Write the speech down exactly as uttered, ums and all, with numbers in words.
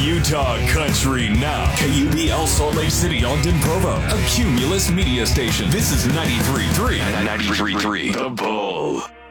Utah Country now. K U B L Salt Lake City, Ogden, Provo. A Cumulus media station. This is ninety-three point three. ninety-three point three. The Bull.